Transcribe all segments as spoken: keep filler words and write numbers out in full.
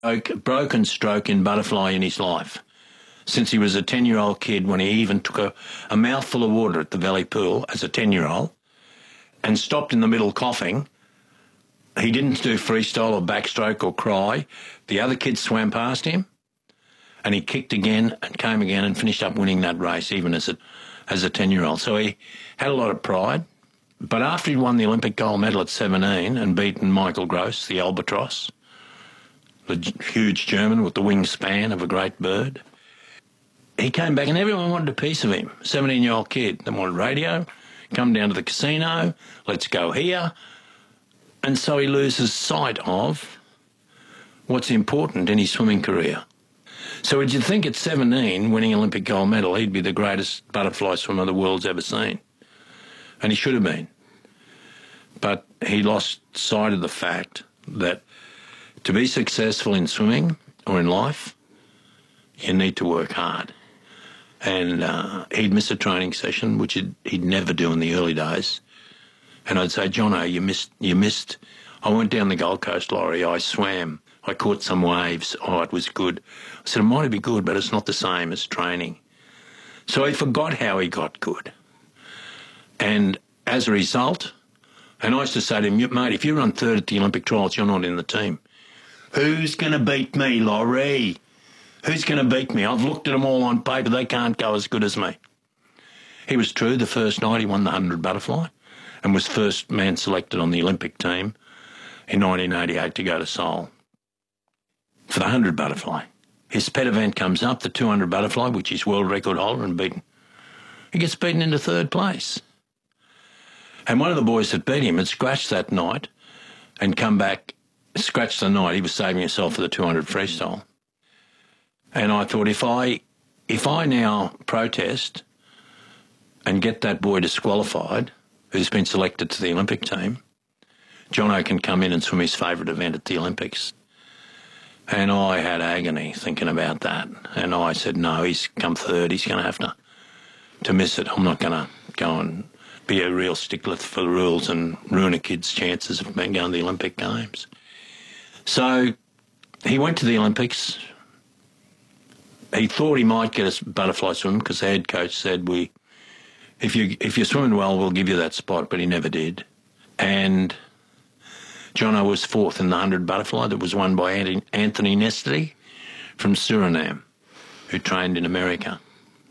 Broke, broken stroke in butterfly in his life. Since he was a ten-year-old kid, when he even took a, a mouthful of water at the Valley Pool as a ten-year-old and stopped in the middle coughing, he didn't do freestyle or backstroke or cry. The other kids swam past him and he kicked again and came again and finished up winning that race even as a, as a ten-year-old. So he had a lot of pride. But after he'd won the Olympic gold medal at seventeen and beaten Michael Gross, the albatross, the huge German with the wingspan of a great bird, he came back and everyone wanted a piece of him. seventeen-year-old kid. They wanted radio, come down to the casino, let's go here. And so he loses sight of what's important in his swimming career. So would you think at seventeen, winning Olympic gold medal, he'd be the greatest butterfly swimmer the world's ever seen? And he should have been. But he lost sight of the fact that to be successful in swimming or in life, you need to work hard. And uh, he'd miss a training session, which he'd, he'd never do in the early days. And I'd say, Jono, you missed, you missed. I went down the Gold Coast, Laurie. I swam. I caught some waves. Oh, it was good. I said, it might be good, but it's not the same as training. So he forgot how he got good. And as a result, and I used to say to him, mate, if you run third at the Olympic trials, you're not in the team. Who's going to beat me, Laurie? Who's going to beat me? I've looked at them all on paper. They can't go as good as me. He was true. The first night he won the one hundred butterfly and was first man selected on the Olympic team in nineteen eighty-eight to go to Seoul for the one hundred butterfly. His pet event comes up, the two hundred butterfly, which he's world record holder and beaten. He gets beaten into third place. And one of the boys that beat him had scratched that night and come back, scratched the night. He was saving himself for the two hundred freestyle. And I thought, if I, if I now protest and get that boy disqualified, who's been selected to the Olympic team, Jono can come in and swim his favourite event at the Olympics. And I had agony thinking about that. And I said, no, he's come third. He's going to have to, to miss it. I'm not going to go and be a real stickler for the rules and ruin a kid's chances of being going to the Olympic Games. So he went to the Olympics. He thought he might get a butterfly swim because the head coach said, "We, if you if you're swimming well, we'll give you that spot," but he never did. And Jono was fourth in the one hundred butterfly that was won by Anthony Nestri from Suriname, who trained in America.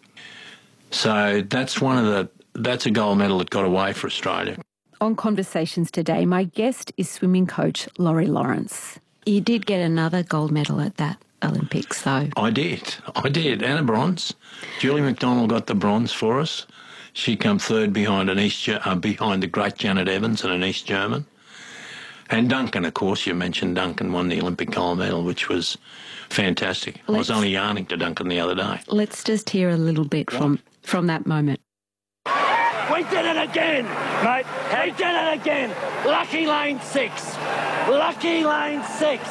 So that's one of the that's a gold medal that got away for Australia. On Conversations today, my guest is swimming coach Laurie Lawrence. You did get another gold medal at that Olympics, though. I did. I did. And a bronze. Julie McDonald got the bronze for us. She came third behind an East uh, behind the great Janet Evans and an East German. And Duncan, of course, you mentioned Duncan won the Olympic gold medal, which was fantastic. Let's, I was only yarning to Duncan the other day. Let's just hear a little bit from, from that moment. We did it again, mate. We did it again. Lucky lane six. Lucky lane six.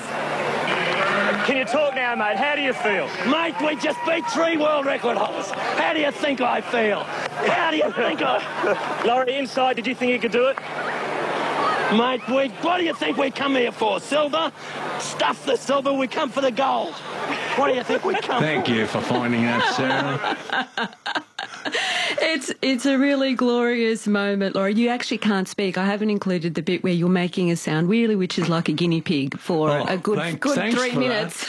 Can you talk now, mate? How do you feel? Mate, we just beat three world record holders. How do you think I feel? How do you think I... Laurie, inside, did you think you could do it? Mate, we, what do you think we come here for? Silver? Stuff the silver, we come for the gold. What do you think we come Thank for? you for finding that, Sarah. It's it's a really glorious moment, Laurie. You actually can't speak. I haven't included the bit where you're making a sound, really, which is like a guinea pig for oh, a good, thanks, good thanks three minutes.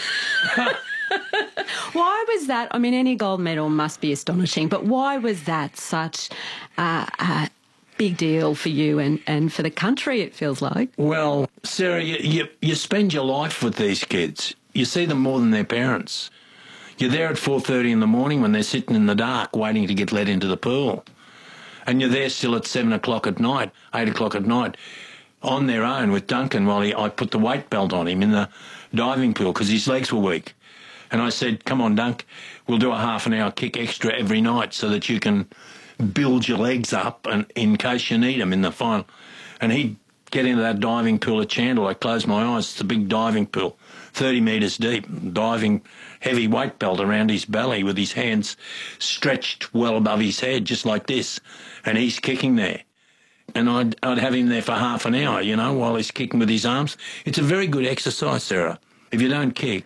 Why was that? I mean, any gold medal must be astonishing, but why was that such uh, a big deal for you and, and for the country, it feels like? Well, Sarah, you, you, you spend your life with these kids. You see them more than their parents. You're there at four thirty in the morning when they're sitting in the dark waiting to get let into the pool. And you're there still at seven o'clock at night, eight o'clock at night, on their own with Duncan while he, I put the weight belt on him in the diving pool because his legs were weak. And I said, come on, Dunk, we'll do a half an hour kick extra every night so that you can build your legs up and in case you need them in the final. And he'd get into that diving pool at Chandler. I closed my eyes. It's a big diving pool, thirty metres deep, diving heavy weight belt around his belly with his hands stretched well above his head, just like this. And he's kicking there. And I'd, I'd have him there for half an hour, you know, while he's kicking with his arms. It's a very good exercise, Sarah. If you don't kick,